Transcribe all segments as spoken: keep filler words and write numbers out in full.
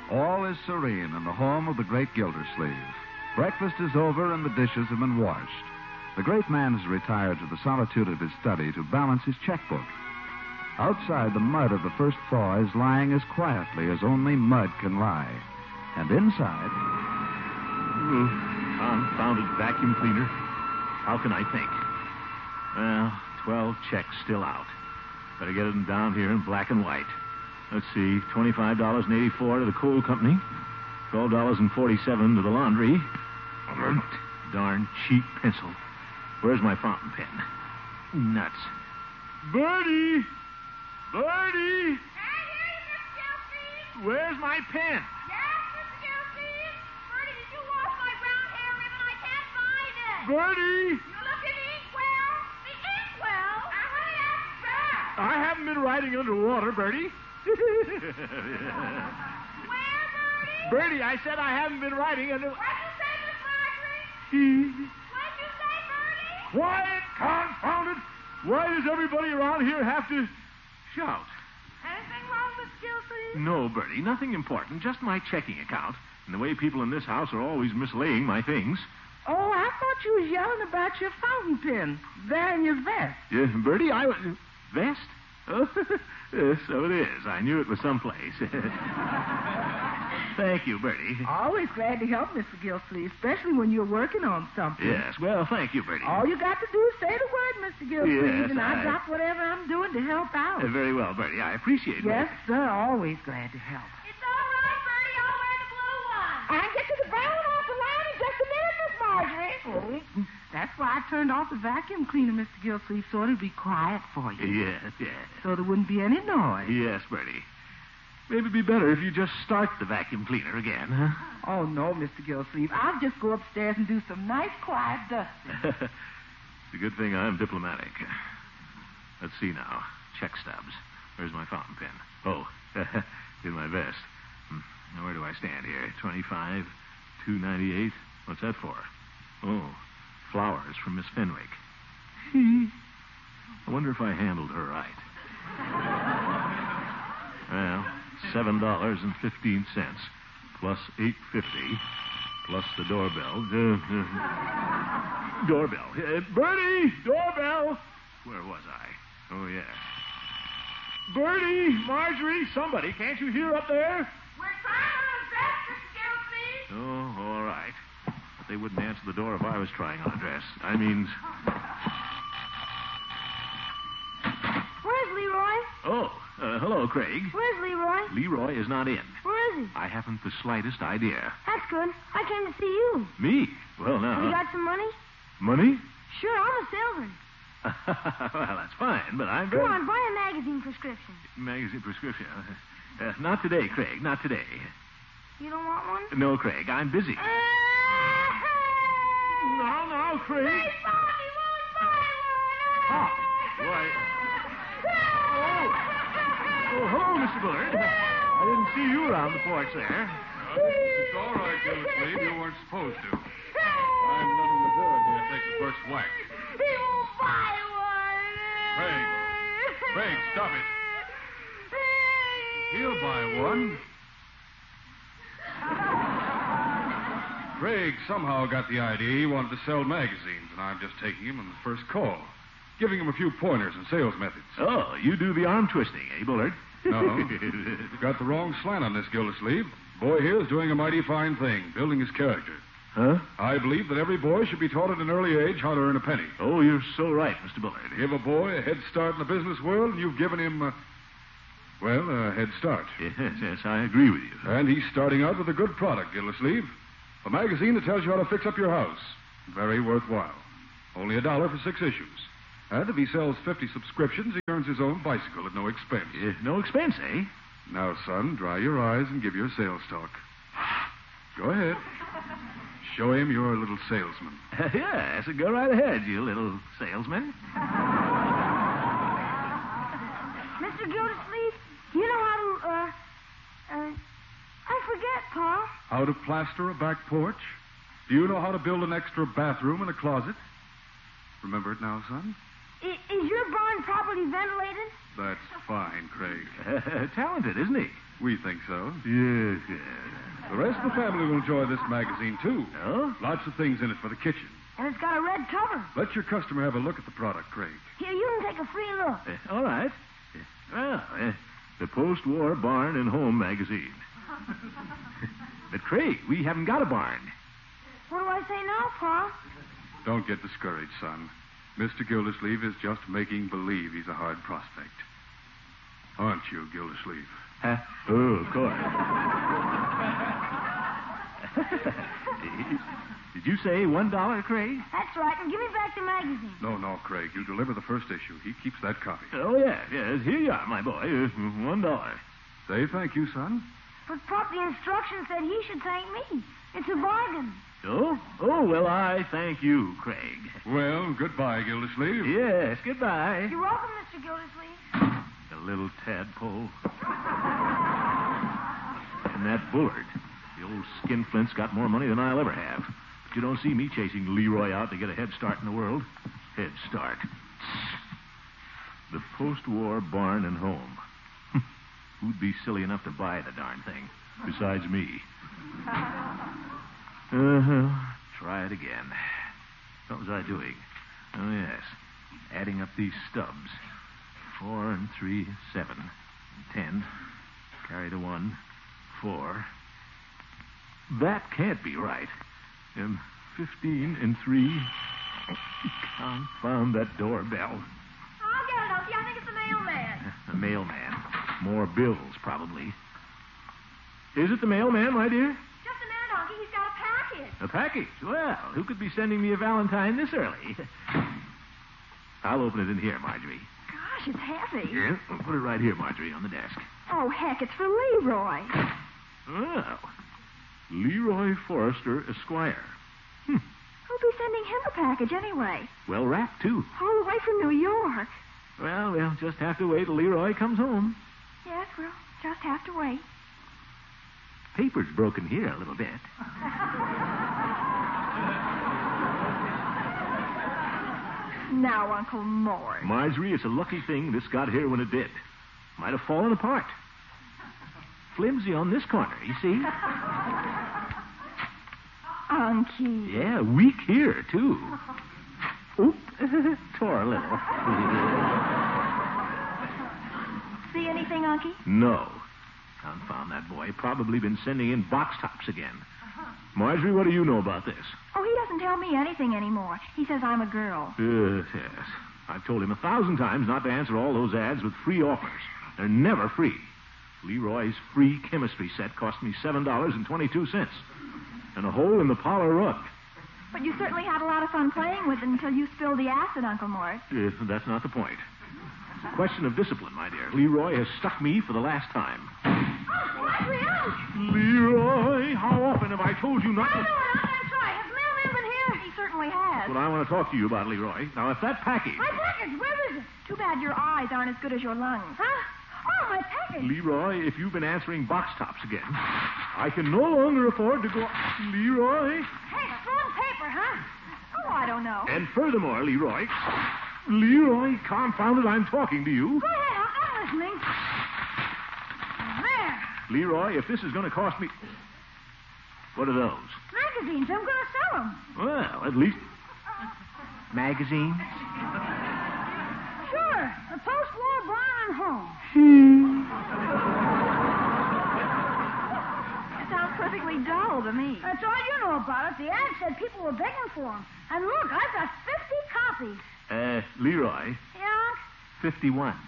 All is serene in the home of the great Gildersleeve. Breakfast is over and the dishes have been washed. The great man has retired to the solitude of his study to balance his checkbook. Outside, the mud of the first thaw is lying as quietly as only mud can lie. And inside... Ooh, confounded vacuum cleaner. How can I think? Well, twelve checks still out. Better get them down here in black and white. Let's see, twenty-five dollars and eighty-four cents to the coal company, twelve dollars and forty-seven cents to the laundry. Darn cheap pencil. Where's my fountain pen? Nuts. Bertie! Bertie! Hey, here you, Mister Gilsey. Where's my pen? Yes, Mister Gilsey. Bertie, did you wash my brown hair ribbon? I can't find it. Bertie! You look in the inkwell? The inkwell? I hurry up back. I haven't been writing underwater, Bertie. Where, Bertie? Bertie, I said I haven't been writing under... What'd you say, Miss Marjorie? What'd you say, Bertie? Quiet, confound it! Why does everybody around here have to shout? Anything wrong, Miss Gilsey? No, Bertie, nothing important. Just my checking account. And the way people in this house are always mislaying my things. Oh, I thought you was yelling about your fountain pen there in your vest. Yeah, Bertie, I was... Vest? Oh, yes, so it is. I knew it was someplace. Thank you, Bertie. Always glad to help, Mister Gilsey, especially when you're working on something. Yes, well, thank you, Bertie. All you got to do is say the word, Mister Gilsey, Yes, and I... I- drop whatever I'm doing to help out. Uh, very well, Bertie. I appreciate it. Yes, sir, always glad to help. It's all right, Bertie. I'll wear the blue one. I can get to the brown off the line in just a minute, Miss Marjorie. Oh, that's why I turned off the vacuum cleaner, Mister Gilsey, so it'd be quiet for you. Yes, yes. So there wouldn't be any noise. Yes, Bertie. Maybe it'd be better if you just start the vacuum cleaner again, huh? Oh, no, Mister Gilsey. I'll just go upstairs and do some nice, quiet dusting. It's a good thing I'm diplomatic. Let's see now. Check stubs. Where's my fountain pen? Oh, in my vest. Hmm. Now, where do I stand here? twenty-five, two ninety-eight. What's that for? Oh, flowers from Miss Fenwick. I wonder if I handled her right. Well, seven dollars and fifteen cents plus eight fifty plus the doorbell. Uh, uh, doorbell. Uh, Bertie, doorbell. Where was I? Oh yeah. Bertie, Marjorie, somebody, can't you hear up there? We're trying on a dress, Mister Gilsey. Oh, all right. But they wouldn't answer the door if I was trying on a dress. I mean, Where's Leroy? oh, uh, hello, Craig. Where's Leroy? Leroy is not in. Where is he? I haven't the slightest idea. That's good. I came to see you. Me? Well, Have you now. got some money? Money? Sure, I'm a salesman. Well, that's fine, but I'm Come very... on, buy a magazine prescription. Magazine prescription. Uh, not today, Craig, not today. You don't want one? No, Craig, I'm busy. Uh, No, no, Craig. Hey, Bobby won't buy one. Ah, why... Oh. Oh, hello, Mister Bullard. I didn't see you around the porch there. It's all right, Gildersleeve. You weren't supposed to. I'm letting the boy here take the first whack. He won't buy one. Craig. Craig, stop it. He'll buy one. Craig somehow got the idea he wanted to sell magazines, and I'm just taking him on the first call, giving him a few pointers and sales methods. Oh, you do the arm twisting, eh, Bullard? No, you got the wrong slant on this, Gildersleeve. Boy here is doing a mighty fine thing, building his character. Huh? I believe that every boy should be taught at an early age how to earn a penny. Oh, you're so right, Mister Bullard. Give a boy a head start in the business world, and you've given him, uh, well, a head start. Yes, yes, I agree with you. And he's starting out with a good product, Gildersleeve. A magazine that tells you how to fix up your house. Very worthwhile. Only a dollar for six issues. And if he sells fifty subscriptions, he earns his own bicycle at no expense. Uh, no expense, eh? Now, son, dry your eyes and give your sales talk. Go ahead. Show him you're a little salesman. Yes, go right ahead, you little salesman. Mister Gildersleeve, do you know how to, uh, uh, I forget, Pa. How to plaster a back porch? Do you know how to build an extra bathroom and a closet? Remember it now, son? I, is your barn proper completely ventilated? That's fine, Craig. Uh, talented, isn't he? We think so. Yes, yes. The rest of the family will enjoy this magazine, too. Oh? Lots of things in it for the kitchen. And it's got a red cover. Let your customer have a look at the product, Craig. Here, you can take a free look. Uh, all right. Uh, well, uh, the post-war barn and home magazine. But, Craig, we haven't got a barn. What do I say now, Pa? Don't get discouraged, son. Mister Gildersleeve is just making believe he's a hard prospect. Aren't you, Gildersleeve? Huh? Oh, of course. Did you say one dollar, Craig? That's right, and give me back the magazine. No, no, Craig. You deliver the first issue. He keeps that copy. Oh, yes, yes. Here you are, my boy. Uh, one dollar. Say thank you, son. But Pop, the instructions said he should thank me. It's a bargain. Oh? Oh, well, I thank you, Craig. Well, goodbye, Gildersleeve. Yes, goodbye. You're welcome, Mister Gildersleeve. The little tadpole. And that Bullard. The old skinflint's got more money than I'll ever have. But you don't see me chasing Leroy out to get a head start in the world. Head start. The post-war barn and home. Who'd be silly enough to buy the darn thing besides me? Uh-huh. Try it again. What was I doing? Oh, yes. Adding up these stubs. Four and three, seven. Ten. Carry the one. Four. That can't be right. Um, fifteen and three. Confound that doorbell. I'll get it, Unky. I think it's the mailman. The mailman. More bills, probably. Is it the mailman, my dear? Just a minute, Unky. He's got a package. A package? Well, who could be sending me a Valentine this early? I'll open it in here, Marjorie. Gosh, it's heavy. Yeah? Put it right here, Marjorie, on the desk. Oh, heck, it's for Leroy. Well, Leroy Forrester, Esquire. Hmm. Who'll be sending him a package anyway? Well wrapped, too. All the way from New York. Well, we'll just have to wait till Leroy comes home. Yes, we'll just have to wait. Paper's broken here a little bit. Now, Uncle Mort. Marjorie, it's a lucky thing this got here when it did. Might have fallen apart. Flimsy on this corner, you see? Unky. Yeah, weak here, too. Oop, tore a little. See anything, Unky? No. Confound that boy. Probably been sending in box tops again. Marjorie, what do you know about this? Oh, he doesn't tell me anything anymore. He says I'm a girl. Yes, yes. I've told him a thousand times not to answer all those ads with free offers. They're never free. Leroy's free chemistry set cost me seven dollars and twenty-two cents. And a hole in the parlor rug. But you certainly had a lot of fun playing with it until you spilled the acid, Uncle Mort. Uh, that's not the point. It's a question of discipline, my dear. Leroy has stuck me for the last time. Oh, Marjorie, ouch! Leroy, how often have I told you not I to... know it. I'm sorry. Has the mailman been here? He certainly has. That's what I want to talk to you about, Leroy. Now, if that package... My package, where is it? Too bad your eyes aren't as good as your lungs. Huh? Oh, my package. Leroy, if you've been answering box tops again, I can no longer afford to go... Leroy? Hey, strong paper, huh? Oh, I don't know. And furthermore, Leroy... Leroy, confound it, I'm talking to you. Go ahead, Uncle. I'm listening. There. Leroy, if this is going to cost me... What are those? Magazines. I'm going to sell them. Well, at least... Magazines? Sure. The post-war barn and home. It sounds perfectly dull to me. That's all you know about it. The ad said people were begging for them. And look, I've got fifty copies. Uh, Leroy, Yeah? fifty-one.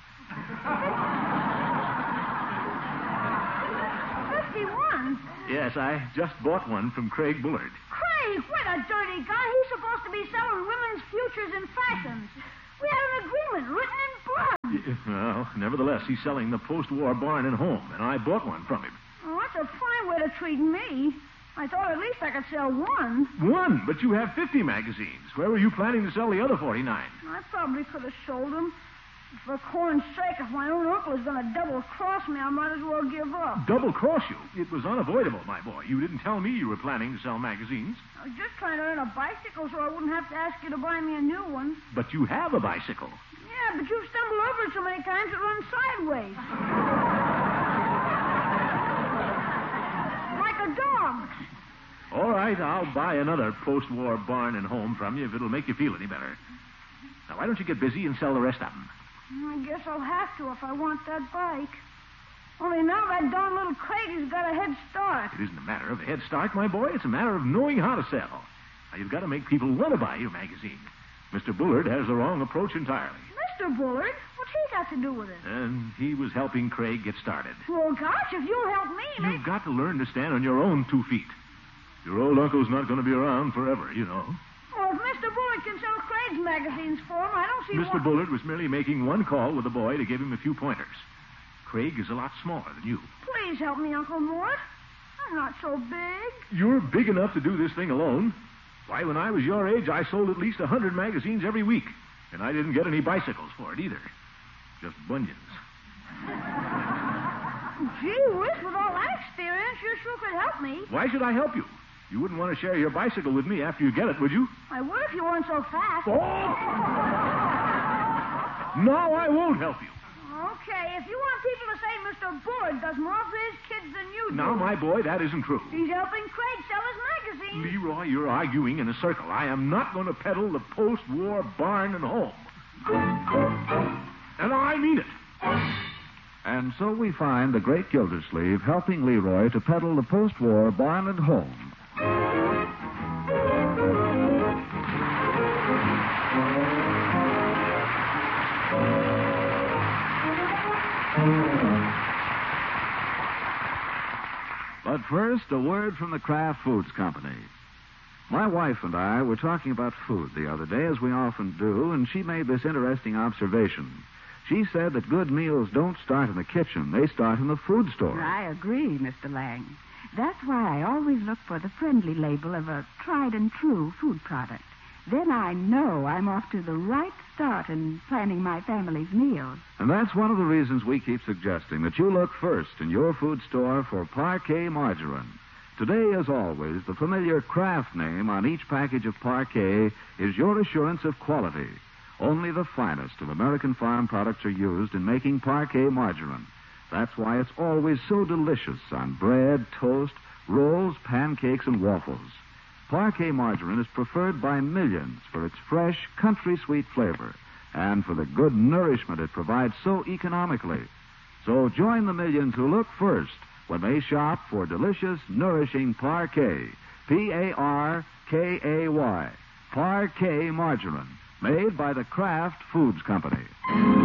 fifty-one? Yes, I just bought one from Craig Bullard. Craig, what a dirty guy. He's supposed to be selling women's futures and fashions. We had an agreement written in blood. Well, nevertheless, he's selling the post-war barn and home, and I bought one from him. Oh, that's a fine way to treat me. I thought at least I could sell one. One? But you have fifty magazines. Where were you planning to sell the other forty-nine? I probably could have sold them. For corn's sake, if my own uncle is going to double-cross me, I might as well give up. Double-cross you? It was unavoidable, my boy. You didn't tell me you were planning to sell magazines. I was just trying to earn a bicycle so I wouldn't have to ask you to buy me a new one. But you have a bicycle. Yeah, Yeah, but you stumble over it so many times it runs sideways. Like a dog. All right, I'll buy another post-war barn and home from you if it'll make you feel any better. Now, why don't you get busy and sell the rest of them? I guess I'll have to if I want that bike. Only now that darn little Craig has got a head start. It isn't a matter of a head start, my boy. It's a matter of knowing how to sell. Now, you've got to make people want to buy your magazine. Mister Bullard has the wrong approach entirely. Mister Bullard? What's he got to do with it? And he was helping Craig get started. Well, gosh, if you'll help me, maybe... You've got to learn to stand on your own two feet. Your old uncle's not going to be around forever, you know. Well, if Mister Bullard can sell Craig's magazines for him, I don't see Mister why... Bullard was merely making one call with the boy to give him a few pointers. Craig is a lot smaller than you. Please help me, Uncle Mort. I'm not so big. You're big enough to do this thing alone. Why, when I was your age, I sold at least a hundred magazines every week. And I didn't get any bicycles for it either. Just bunions. Gee whiz, with all that experience, you sure could help me. Why should I help you? You wouldn't want to share your bicycle with me after you get it, would you? I would if you weren't so fast. Oh! No, I won't help you. Okay, if you want people to say Mister Bullard does more for his kids than you do... Now, my boy, that isn't true. He's helping Craig sell his magazine. Leroy, you're arguing in a circle. I am not going to peddle the post-war barn and home. And I mean it. And so we find the great Gildersleeve helping Leroy to peddle the post-war barn and home. But first, a word from the Kraft Foods Company. My wife and I were talking about food the other day, as we often do, and she made this interesting observation. She said that good meals don't start in the kitchen. They start in the food store. I agree, Mister Lang. That's why I always look for the friendly label of a tried and true food product. Then I know I'm off to the right start in planning my family's meals. And that's one of the reasons we keep suggesting that you look first in your food store for Parquet margarine. Today, as always, the familiar Kraft name on each package of Parquet is your assurance of quality. Only the finest of American farm products are used in making Parquet margarine. That's why it's always so delicious on bread, toast, rolls, pancakes, and waffles. Parquet margarine is preferred by millions for its fresh, country-sweet flavor and for the good nourishment it provides so economically. So join the millions who look first when they shop for delicious, nourishing Parquet. P A R K A Y. Parquet margarine, made by the Kraft Foods Company.